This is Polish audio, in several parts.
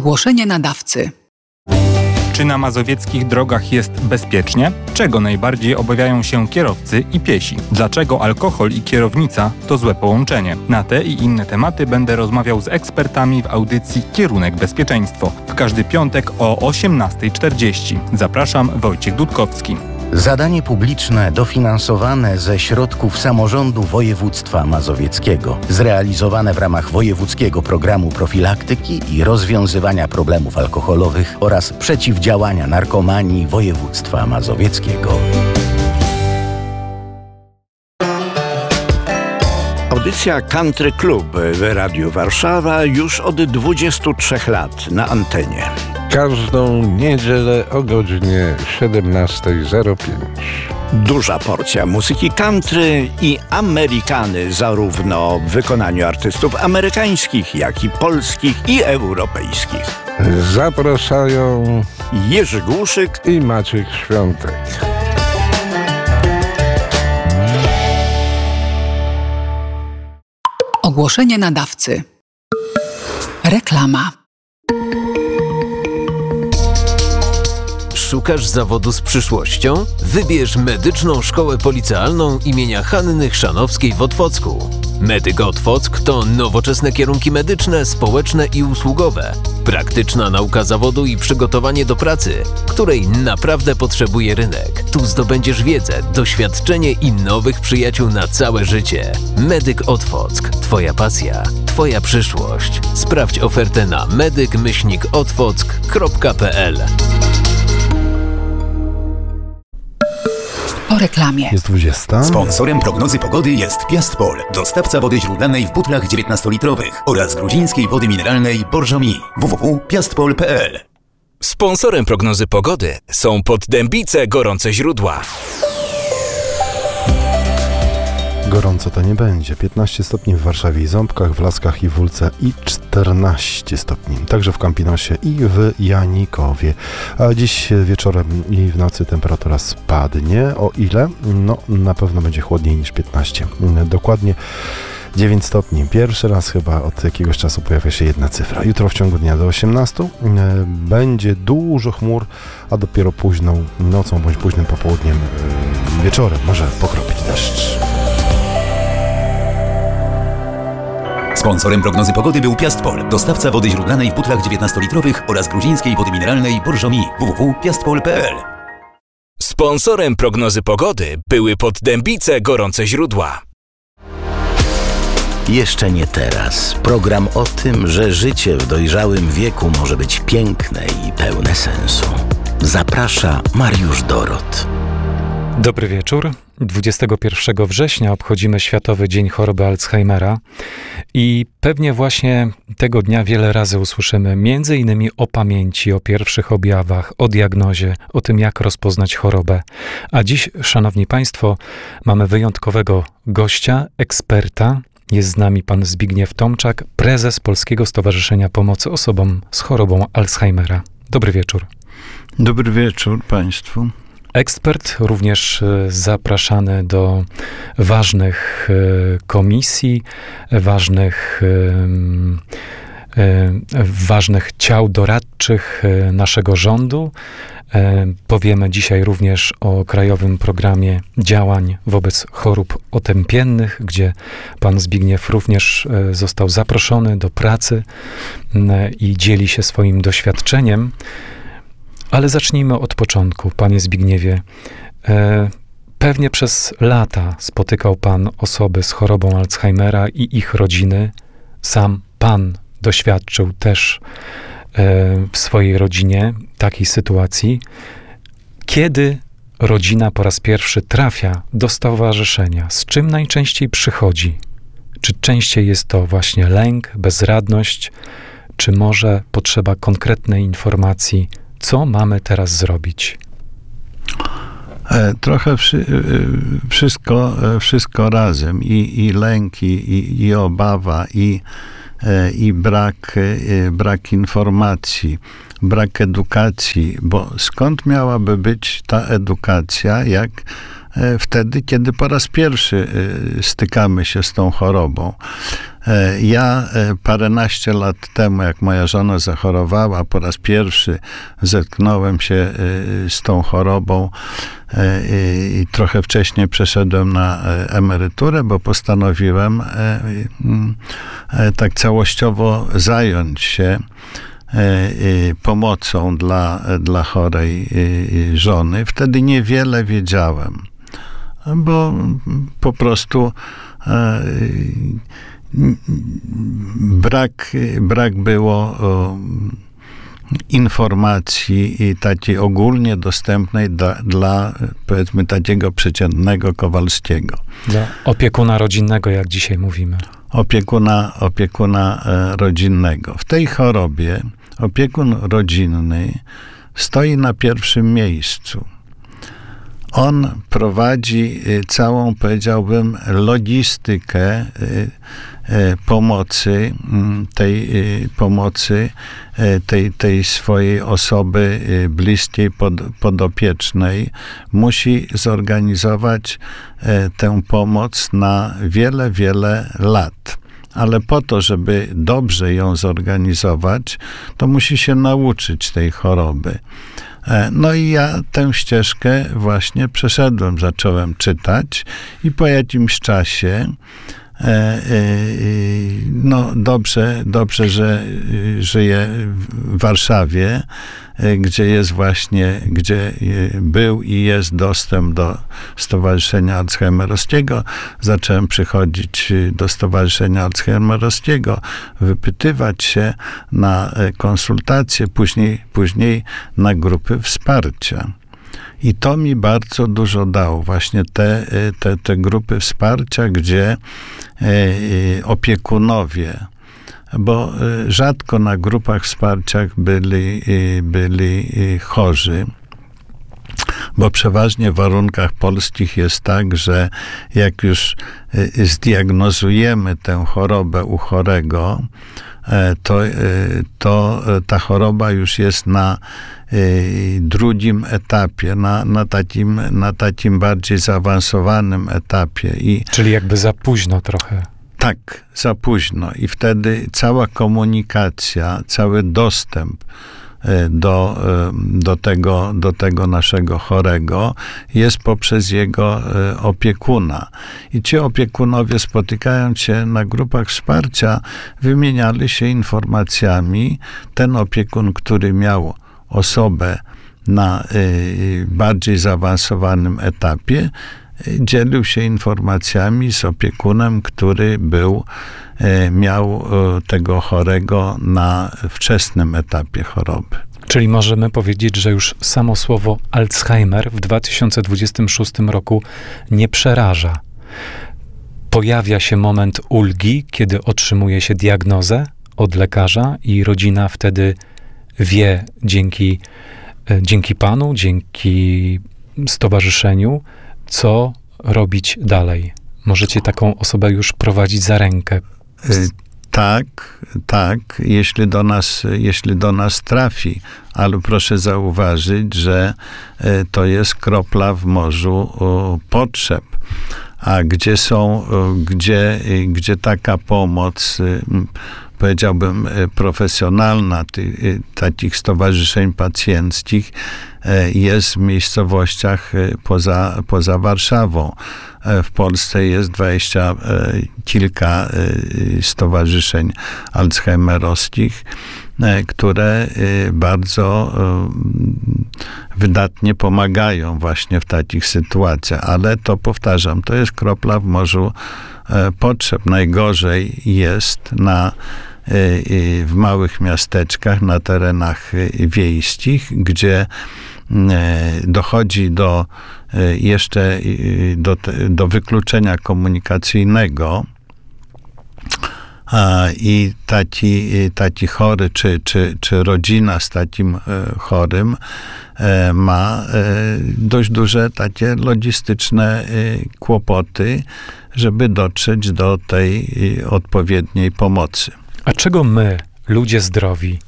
Ogłoszenie nadawcy. Czy na mazowieckich drogach jest bezpiecznie? Czego najbardziej obawiają się kierowcy i piesi? Dlaczego alkohol i kierownica to złe połączenie? Na te i inne tematy będę rozmawiał z ekspertami w audycji Kierunek Bezpieczeństwo. W każdy piątek o 18:40. Zapraszam, Wojciech Dudkowski. Zadanie publiczne dofinansowane ze środków samorządu województwa mazowieckiego, zrealizowane w ramach wojewódzkiego programu profilaktyki i rozwiązywania problemów alkoholowych oraz przeciwdziałania narkomanii województwa mazowieckiego. Audycja Country Club w Radiu Warszawa już od 23 lat na antenie. Każdą niedzielę o godzinie 17:05. Duża porcja muzyki country i amerykany, zarówno w wykonaniu artystów amerykańskich, jak i polskich i europejskich. Zapraszają Jerzy Głuszyk i Maciek Świątek. Ogłoszenie nadawcy. Reklama. Szukasz zawodu z przyszłością? Wybierz Medyczną Szkołę Policealną imienia Hanny Chrzanowskiej w Otwocku. Medyk Otwock to nowoczesne kierunki medyczne, społeczne i usługowe. Praktyczna nauka zawodu i przygotowanie do pracy, której naprawdę potrzebuje rynek. Tu zdobędziesz wiedzę, doświadczenie i nowych przyjaciół na całe życie. Medyk Otwock. Twoja pasja, Twoja przyszłość. Sprawdź ofertę na medyk-otwock.pl. Po reklamie. Jest 20. Sponsorem prognozy pogody jest Piastpol, dostawca wody źródlanej w butlach 19-litrowych oraz gruzińskiej wody mineralnej Borżomi. www.piastpol.pl. Sponsorem prognozy pogody są Poddębice Gorące Źródła. Gorąco to nie będzie. 15 stopni w Warszawie i Ząbkach, w Laskach i Wólce i 14 stopni. Także w Kampinosie i w Janikowie. A dziś wieczorem i w nocy temperatura spadnie. O ile? No, na pewno będzie chłodniej niż 15. Dokładnie 9 stopni. Pierwszy raz chyba od jakiegoś czasu pojawia się jedna cyfra. Jutro w ciągu dnia do 18 będzie dużo chmur, a dopiero późną nocą bądź późnym popołudniem, wieczorem może pokropić deszcz. Sponsorem prognozy pogody był Piastpol, dostawca wody źródlanej w butlach 19-litrowych oraz gruzińskiej wody mineralnej Borżomi. www.piastpol.pl. Sponsorem prognozy pogody były Poddębice Gorące Źródła. Jeszcze nie teraz. Program o tym, że życie w dojrzałym wieku może być piękne i pełne sensu. Zaprasza Mariusz Dorot. Dobry wieczór. 21 września obchodzimy Światowy Dzień Choroby Alzheimera i pewnie właśnie tego dnia wiele razy usłyszymy m.in. o pamięci, o pierwszych objawach, o diagnozie, o tym, jak rozpoznać chorobę. A dziś, szanowni państwo, mamy wyjątkowego gościa, eksperta. Jest z nami pan Zbigniew Tomczak, prezes Polskiego Stowarzyszenia Pomocy Osobom z Chorobą Alzheimera. Dobry wieczór. Dobry wieczór państwu. Ekspert również zapraszany do ważnych komisji, ważnych ciał doradczych naszego rządu. Powiemy dzisiaj również o Krajowym Programie Działań wobec Chorób Otępiennych, gdzie pan Zbigniew również został zaproszony do pracy i dzieli się swoim doświadczeniem. Ale zacznijmy od początku, panie Zbigniewie. Pewnie przez lata spotykał pan osoby z chorobą Alzheimera i ich rodziny. Sam pan doświadczył też w swojej rodzinie takiej sytuacji. Kiedy rodzina po raz pierwszy trafia do stowarzyszenia, z czym najczęściej przychodzi? Czy częściej jest to właśnie lęk, bezradność, czy może potrzeba konkretnej informacji, co mamy teraz zrobić? Trochę wszystko razem. I lęk, i obawa, i brak informacji, brak edukacji, bo skąd miałaby być ta edukacja, jak wtedy, kiedy po raz pierwszy stykamy się z tą chorobą. Ja paręnaście lat temu, jak moja żona zachorowała, po raz pierwszy zetknąłem się z tą chorobą i trochę wcześniej przeszedłem na emeryturę, bo postanowiłem tak całościowo zająć się pomocą dla chorej żony. Wtedy niewiele wiedziałem, bo po prostu brak było informacji i takiej ogólnie dostępnej dla powiedzmy takiego przeciętnego Kowalskiego. Dla opiekuna rodzinnego, jak dzisiaj mówimy. Opiekuna rodzinnego. W tej chorobie opiekun rodzinny stoi na pierwszym miejscu. On prowadzi całą, powiedziałbym, logistykę pomocy, tej swojej osoby bliskiej, podopiecznej. Musi zorganizować tę pomoc na wiele, wiele lat. Ale po to, żeby dobrze ją zorganizować, to musi się nauczyć tej choroby. No i ja tę ścieżkę właśnie przeszedłem, zacząłem czytać i po jakimś czasie no dobrze, że żyję w Warszawie, gdzie był i jest dostęp do Stowarzyszenia Alzheimerowskiego. Zacząłem przychodzić do Stowarzyszenia Alzheimerowskiego, wypytywać się na konsultacje, później na grupy wsparcia. I to mi bardzo dużo dało. Właśnie te grupy wsparcia, gdzie opiekunowie, bo rzadko na grupach wsparcia byli chorzy, bo przeważnie w warunkach polskich jest tak, że jak już zdiagnozujemy tę chorobę u chorego, to ta choroba już jest na drugim etapie, na takim bardziej zaawansowanym etapie. Czyli jakby za późno trochę. Tak, za późno. I wtedy cała komunikacja, cały dostęp do tego naszego chorego jest poprzez jego opiekuna. I ci opiekunowie, spotykając się na grupach wsparcia, wymieniali się informacjami. Ten opiekun, który miał osobę na bardziej zaawansowanym etapie, dzielił się informacjami z opiekunem, który miał tego chorego na wczesnym etapie choroby. Czyli możemy powiedzieć, że już samo słowo Alzheimer w 2026 roku nie przeraża. Pojawia się moment ulgi, kiedy otrzymuje się diagnozę od lekarza i rodzina wtedy wie dzięki Panu, dzięki stowarzyszeniu, co robić dalej. Możecie taką osobę już prowadzić za rękę. Tak, jeśli do nas trafi, ale proszę zauważyć, że to jest kropla w morzu potrzeb. A gdzie taka pomoc, powiedziałbym, profesjonalna takich stowarzyszeń pacjenckich jest w miejscowościach poza Warszawą. W Polsce jest 20 kilka stowarzyszeń alzheimerowskich, które bardzo wydatnie pomagają właśnie w takich sytuacjach. Ale to, powtarzam, to jest kropla w morzu potrzeb. Najgorzej jest w małych miasteczkach, na terenach wiejskich, gdzie dochodzi do wykluczenia komunikacyjnego i taki chory, czy rodzina z takim chorym ma dość duże takie logistyczne kłopoty, żeby dotrzeć do tej odpowiedniej pomocy. A czego my, ludzie zdrowi,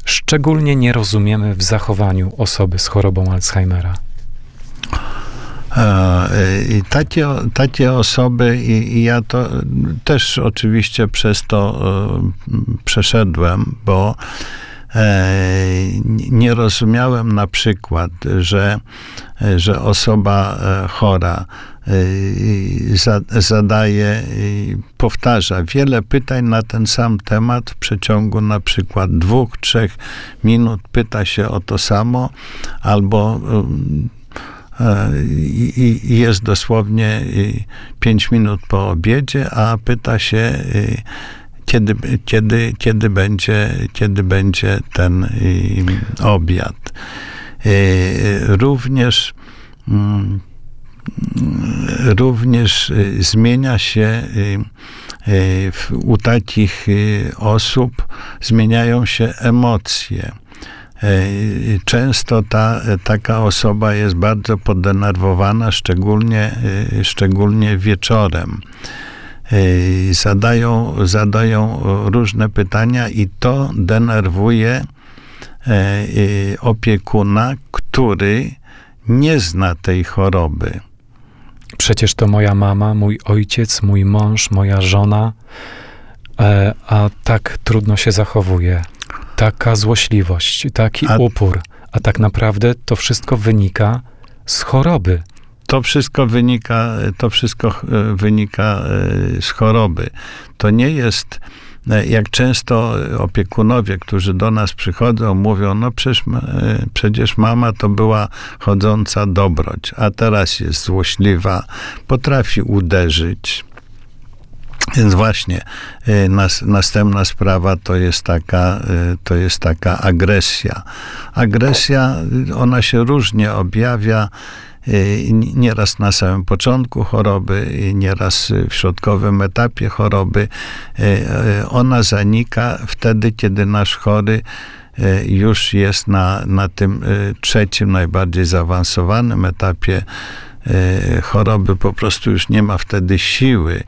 szczególnie nie rozumiemy w zachowaniu osoby z chorobą Alzheimera? I takie osoby, i ja to też oczywiście przez to przeszedłem, bo nie rozumiałem na przykład, że osoba chora zadaje, powtarza wiele pytań na ten sam temat w przeciągu na przykład 2-3 minut, pyta się o to samo, albo jest dosłownie 5 minut po obiedzie, a pyta się, kiedy będzie ten obiad. Również zmienia się u takich osób, zmieniają się emocje. Często taka osoba jest bardzo podenerwowana, szczególnie wieczorem. Zadają różne pytania i to denerwuje opiekuna, który nie zna tej choroby. Przecież to moja mama, mój ojciec, mój mąż, moja żona, a tak trudno się zachowuje. Taka złośliwość, taki upór, a tak naprawdę to wszystko wynika z choroby. To wszystko wynika z choroby. To nie jest, jak często opiekunowie, którzy do nas przychodzą, mówią, no przecież mama to była chodząca dobroć, a teraz jest złośliwa, potrafi uderzyć. Więc właśnie następna sprawa to jest taka agresja. Agresja, ona się różnie objawia, nieraz na samym początku choroby, nieraz w środkowym etapie choroby. Ona zanika wtedy, kiedy nasz chory już jest na tym trzecim, najbardziej zaawansowanym etapie choroby, po prostu już nie ma wtedy siły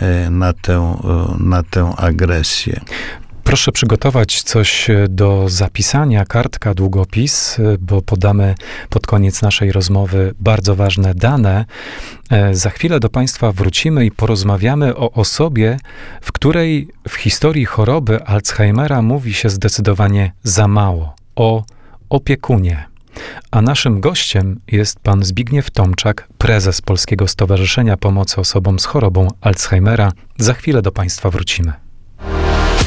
na tę agresję. Proszę przygotować coś do zapisania, kartka, długopis, bo podamy pod koniec naszej rozmowy bardzo ważne dane. Za chwilę do Państwa wrócimy i porozmawiamy o osobie, w której w historii choroby Alzheimera mówi się zdecydowanie za mało. O opiekunie. A naszym gościem jest pan Zbigniew Tomczak, prezes Polskiego Stowarzyszenia Pomocy Osobom z chorobą Alzheimera. Za chwilę do Państwa wrócimy.